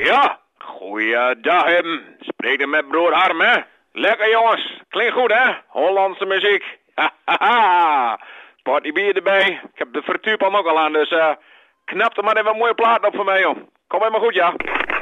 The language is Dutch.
Ja, goeiedag hem. Spreek er met broer Harm, hè? Lekker jongens, klinkt goed hè? Hollandse muziek. Hahaha. Potje bier erbij. Ik heb de vertuurpan ook al aan, dus knap er maar even een mooie plaat op voor mij, joh. Kom helemaal goed, ja.